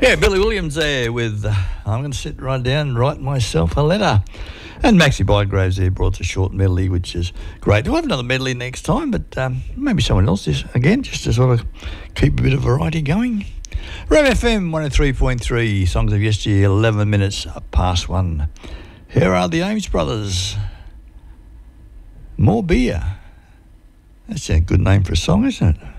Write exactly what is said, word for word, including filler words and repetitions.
Yeah, Billy Williams there with uh, I'm going to sit right down and write myself a letter. And Maxie Bygraves there brought a short medley, which is great. We'll have another medley next time, but um, maybe someone else is again, just to sort of keep a bit of variety going. Ram F M one oh three point three, Songs of Yesteryear, eleven minutes past one. Here are the Ames Brothers. More Beer. That's a good name for a song, isn't it?